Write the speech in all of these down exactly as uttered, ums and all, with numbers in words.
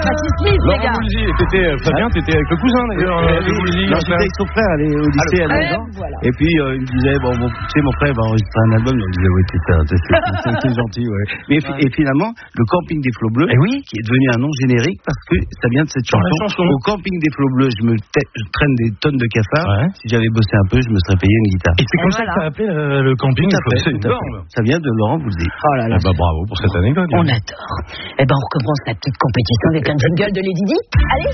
Patti Smith, les gars. Laurent Voulzy, t'étais, Fabien, t'étais avec le cousin d'ailleurs de Voulzy. Non, j'étais avec son frère, elle est au lycée à neuf ans. Et puis, euh, il me disait, bon, bon, tu sais, mon frère va enregistrer un album. Il me disait, oui, c'est ça, c'est, c'est, c'est gentil, ouais. Mais, et finalement, le Camping des Flots Bleus, qui est devenu un nom générique parce que ça vient de cette chanson. chanson. Au Camping des Flots Bleus, je me t- je traîne des tonnes de cafards. Ouais. Si j'avais bossé un peu, je me serais payé une guitare. Et c'est comme et ça voilà. que ça a appelé le, le camping. Fait, c'est énorme. Ça vient de Laurent Voulzy. Oh là là. Ah bah bravo pour cette anecdote. On adore. Eh ben on recommence la petite compétition avec un jingle de Lady Di. Allez.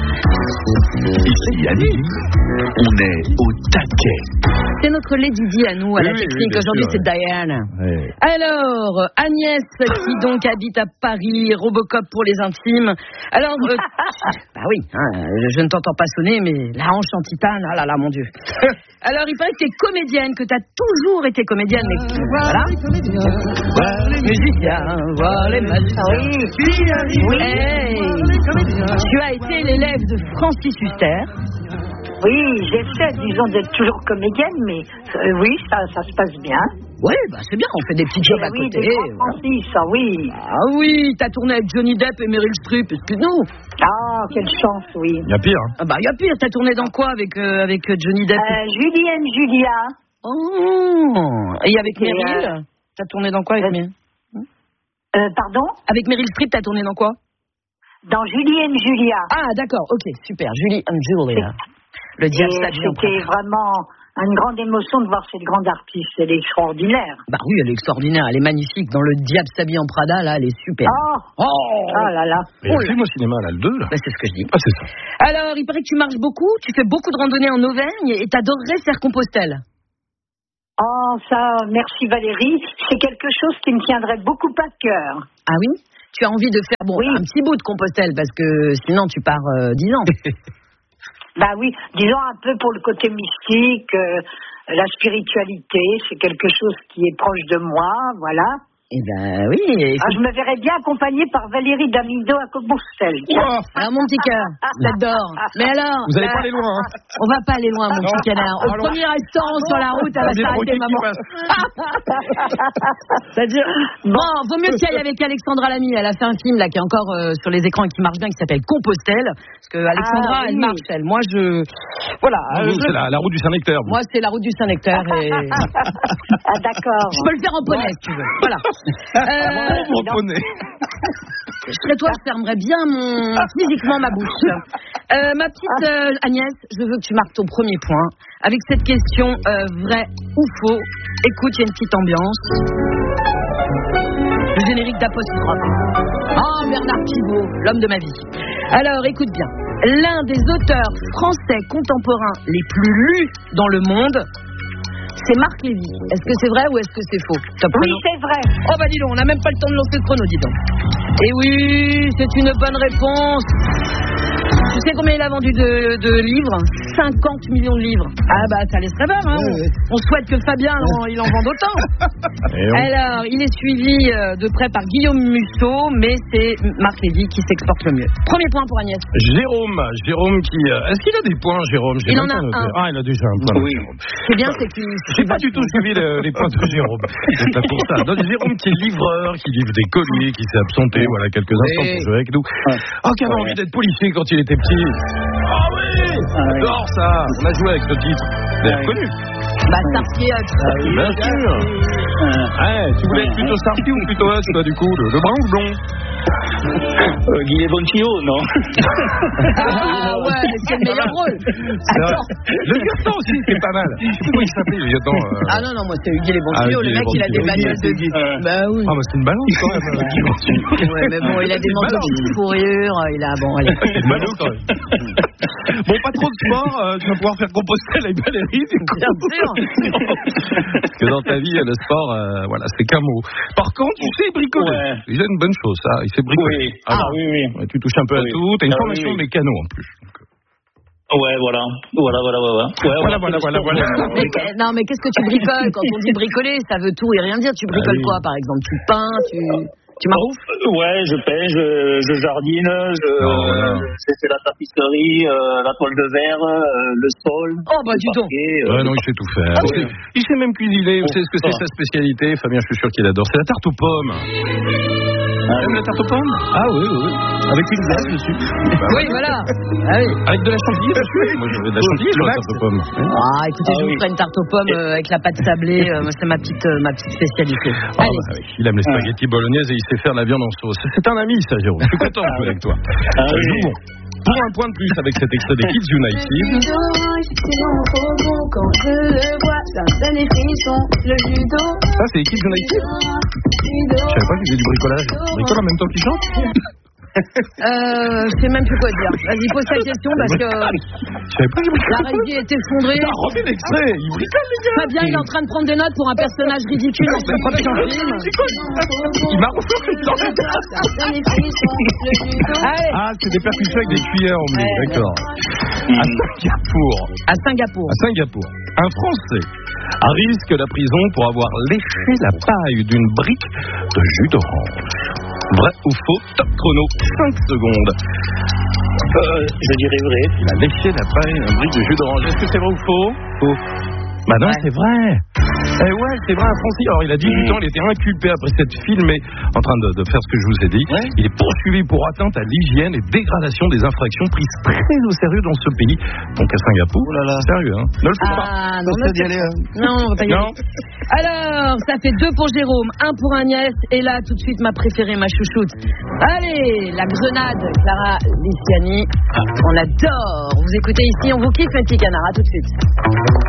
Ici à Lily, on est au taquet. C'est notre Lady Di à nous, à oui, la technique. Oui, aujourd'hui, sûr, c'est ouais. Diane. Oui. Alors, Agnès, qui donc habite à Paris, Robocop pour les intimes. Alors, euh, bah oui, hein, je ne t'entends pas sonner, mais la hanche en titane, ah là là, mon Dieu. Alors, il paraît que tu es comédienne, que tu as toujours été comédienne, mais que, voilà. Voir les musiciens, voir les magiciens. Oui, hey. Tu as été l'élève de Francis Huster. Oui, j'essaie, disons, d'être toujours comédienne, mais euh, oui, ça, ça se passe bien. Oui, bah c'est bien, on fait des petits jobs à oui, côté. Oui, des Francis, ah oui. Ah oui, t'as tourné avec Johnny Depp et Meryl Streep, excuse-nous. Ah, quelle chance, oui. Il y a pire. Hein. Ah bah, il y a pire, t'as tourné dans quoi avec, euh, avec Johnny Depp euh, Julie and Julia. Oh, et avec et Meryl euh... T'as tourné dans quoi avec euh, Meryl euh, Pardon Avec Meryl Streep, t'as tourné dans quoi? Dans Julie and Julia. Ah, d'accord, ok, super, Julie and Julia. Le diable s'habille en C'était vraiment une grande émotion de voir cette grande artiste. Elle est extraordinaire. Bah oui, elle est extraordinaire. Elle est magnifique. Dans Le Diable s'habille en Prada, là, elle est super. Oh, oh, oh là là. Mais oh, le film au cinéma, là, le deux, là. Bah, c'est ce que je dis. Ah, c'est ça. Alors, il paraît que tu marches beaucoup. Tu fais beaucoup de randonnées en Auvergne et t'adorerais faire Compostelle. Oh, ça, merci Valérie. C'est quelque chose qui me tiendrait beaucoup à cœur. Ah oui? Tu as envie de faire bon, oui. un petit bout de Compostelle parce que sinon tu pars euh, dix ans. Bah oui, disons un peu pour le côté mystique, euh, la spiritualité, c'est quelque chose qui est proche de moi, voilà. Eh ben oui. Et ah, je me verrais bien accompagnée par Valérie Damido à Compostelle. Oh, alors mon petit cœur, j'adore. Mais alors, vous n'allez pas aller loin. Hein. On va pas aller loin, mon non. petit canard. Au premier restaurant sur la route, elle va s'arrêter, maman. C'est-à-dire, bon, vaut mieux que tu ailles avec Alexandra Lamy. Elle a fait un film là qui est encore euh, sur les écrans et qui marche bien, qui s'appelle Compostelle. Parce que Alexandra, ah, oui. elle marche, elle. Moi, je, voilà. Non, euh, c'est je... la, la route du Saint-Nectaire. Moi, c'est la route du Saint-Nectaire et. Ah d'accord. Je peux le faire en poney, si tu veux. Voilà. Euh, mon poney. Je serais toi, je fermerais bien mon physiquement ma bouche. Euh, ma petite euh, Agnès, je veux que tu marques ton premier point avec cette question euh, vrai ou faux. Écoute, il y a une petite ambiance. Le générique d'apostrophe. Oh, Bernard Pivot, l'homme de ma vie. Alors, écoute bien. L'un des auteurs français contemporains les plus lus dans le monde, c'est Marc Lévy. Est-ce que c'est vrai ou est-ce que c'est faux? Top Oui, chrono. c'est vrai. Oh bah dis donc, on n'a même pas le temps de lancer le chrono, dis donc. Et oui, c'est une bonne réponse. Tu sais combien il a vendu de, de livres? cinquante millions de livres. Ah bah ça laisse rêveur, hein. Oui, oui. On souhaite que Fabien en, il en vende autant. Alors, il est suivi de près par Guillaume Musso, mais c'est Marc Lévy qui s'exporte le mieux. Premier point pour Agnès. Jérôme, Jérôme qui... Est-ce qu'il a des points, Jérôme? Il en a un. Ah, il a déjà un point. Oui. Ce qui est bien, c'est qu'il... J'ai pas du tout suivi les, les points de Jérôme. C'est pas pour ça. Donc, Jérôme qui est livreur, qui livre des colis, qui s'est absenté, voilà, quelques instants oui. pour jouer avec nous. Oh, qui avait ouais. envie d'être policier quand il était petit. Ah oui, j'adore ça. On a joué avec ce titre. Vous l'avez reconnu? Bah, Starsky Hutch. Ah oui, bien sûr. Ouais, tu voulais être plutôt Starsky ou plutôt Hutch, toi, du coup? Le, le brun ou le blond? Euh, Guillet Bonchio, non? Ah ouais, c'est le meilleur rôle. Attends. Le lieutenant aussi, c'est pas mal. Je sais plus comment il s'appelait, le lieutenant. Euh... Ah non, non, moi c'est Guillet Bonchio. Ah, le mec, il a des bagnoles de Guy. Euh... Bah oui. Ah, bah c'est une balance quand même, Guillet Bonchio. Ouais, mais bon, il a des manteaux de fourrure. Il a, bon, allez. C'est une balance quand même. Bon, pas trop de sport. Euh, tu vas pouvoir faire Compostelle avec Valérie, du coup. Bien sûr. Parce que dans ta vie, le sport, euh, voilà, c'est qu'un mot. Par contre, tu sais bricoler. Ouais. C'est une bonne chose, ça. Il sait bricoler. Oui. Ah, ah oui, oui. Ouais, tu touches un peu oui. à tout. T'as une ah, formation oui, oui. mécano en plus. Ouais, voilà. Voilà, voilà, voilà. Ouais, voilà, voilà, voilà, voilà. Mais, non, mais qu'est-ce que tu bricoles? Quand on dit bricoler, ça veut tout et rien dire. Tu bricoles ah, oui. quoi, par exemple? Tu peins, tu... Tu maroufles? Ouais, je peins, je, je jardine, je, oh, euh, je fais la tapisserie, euh, la toile de verre, euh, le sol. Oh, bah, dis donc. Euh, ouais, non, il sait tout faire. Ah, oui. Il sait même cuisiner. Vous savez ce que c'est sa spécialité? Fabien, je suis sûr qu'il adore. C'est la tarte aux pommes. T'aimes la tarte aux pommes? Ah oui, oui, oui. Avec une glace dessus. Oui, voilà. Ah oui. Avec de la chantilly dessus? Moi, je veux de la chantilly sur la tarte aux pommes. Ah, écoutez, je vous ferai une tarte aux pommes euh, avec la pâte sablée. Euh, moi, c'est ma petite, euh, ma petite spécialité. Oh, Allez. bah, oui. Il aime les spaghettis bolognaises et il sait faire la viande en sauce. C'est un ami, ça, Jérôme. Je suis content de jouer avec toi. Ah, oui. Jouons. Pour un point de plus avec cet extrait des Kids United. Ça, c'est les Kids United? Je savais pas qu'ils faisaient du bricolage. Ils bricolent en même temps qu'ils chantent? Euh, je sais même plus quoi dire. Vas-y, pose ta question parce que Je savais pas qu'ils bricolaient. la régie est effondrée. Ah, remets l'extrait. Ils bricolent, les gars. Fabien, il est en train de prendre des notes pour un personnage ridicule dans son prochain film. Il m'a refait Allez, Ah, c'est des percussions avec des cuillères en milieu. D'accord. À Singapour. à Singapour. À Singapour, un Français à risque la prison pour avoir léché la paille d'une brique de jus d'orange. Vrai ou faux? Top chrono, cinq secondes. Euh, je dirais vrai. Il a léché la paille d'une brique de jus d'orange. Est-ce que c'est vrai ou faux? Faux. Bah non, Ouais. c'est vrai. Eh ouais, c'est vrai, un Français. Alors, il a dix-huit ans, il était inculpé après cette filmé en train de, de faire ce que je vous ai dit. Ouais. Il est poursuivi pour atteinte à l'hygiène et dégradation des infractions prises très au sérieux dans ce pays. Donc à Singapour. Oh là là. Sérieux, hein. Ne le faites pas. Ah, non, Ça non, d'y aller, hein. non, on va pas y Non. aller. Alors, ça fait deux pour Jérôme, un pour Agnès, et là, tout de suite, ma préférée, ma chouchoute. Allez, la grenade, Clara Luciani. On adore. Vous écoutez ici, on vous kiffe, un petit canard. À tout de suite.